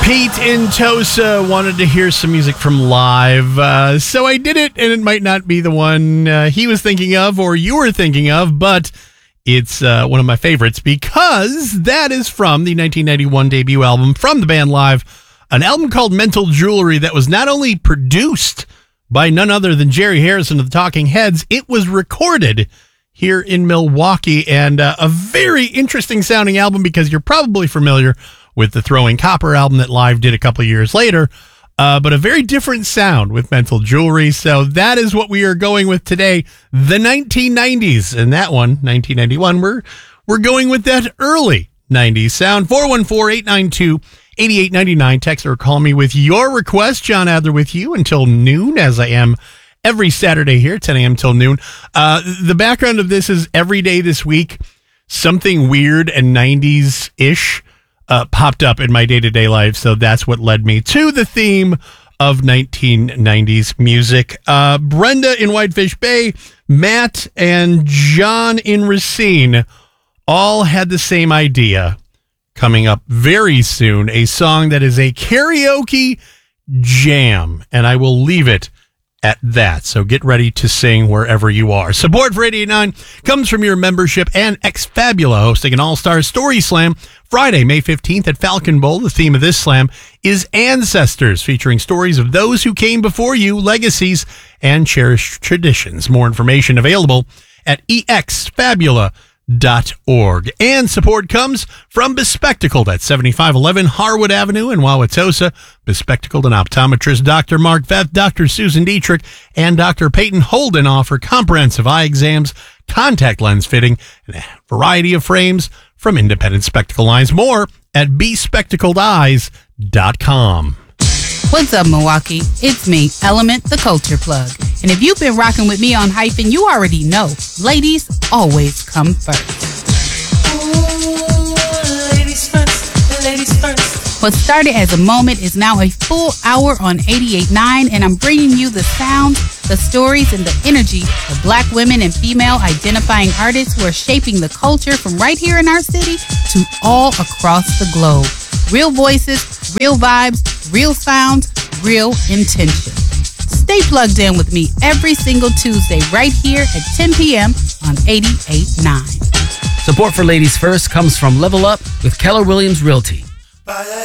Pete in Tosa wanted to hear some music from Live, so I did it, and it might not be the one he was thinking of or you were thinking of, but it's one of my favorites because that is from the 1991 debut album from the band Live, an album called Mental Jewelry that was not only produced by none other than Jerry Harrison of the Talking Heads, it was recorded here in Milwaukee, and a very interesting sounding album because you're probably familiar with the Throwing Copper album that Live did a couple years later, but a very different sound with Mental Jewelry. So that is what we are going with today, the 1990s. And that one, 1991, we're going with that early 90s sound. 414-892-8899. Text or call me with your request. John Adler with you until noon, as I am every Saturday here, 10 a.m. till noon. The background of this is every day this week, something weird and 90s-ish popped up in my day-to-day life, so that's what led me to the theme of 1990s music. Brenda in Whitefish Bay, Matt, and John in Racine all had the same idea. Coming up very soon, a song that is a karaoke jam, and I will leave it at that. So get ready to sing wherever you are. Support for 889 comes from your membership and X-Fabula hosting an all-star story slam Friday, May 15th at Falcon Bowl. The theme of this slam is Ancestors, featuring stories of those who came before you, legacies, and cherished traditions. More information available at exfabula.org. And support comes from Bespectacled at 7511 Harwood Avenue in Wauwatosa. Bespectacled and optometrist Dr. Mark Veth, Dr. Susan Dietrich, and Dr. Peyton Holden offer comprehensive eye exams, contact lens fitting, and a variety of frames from independent spectacle lines. More at bespectacledeyes.com. What's up, Milwaukee? It's me, Element, the Culture Plug. And if you've been rocking with me on Hyphen, you already know, ladies always come first. Ooh, ladies first, ladies first. What started as a moment is now a full hour on 88.9, and I'm bringing you the sounds, the stories, and the energy of Black women and female identifying artists who are shaping the culture from right here in our city to all across the globe. Real voices, real vibes, real sounds, real intention. Stay plugged in with me every single Tuesday right here at 10 p.m. on 88.9. Support for Ladies First comes from Level Up with Keller Williams Realty.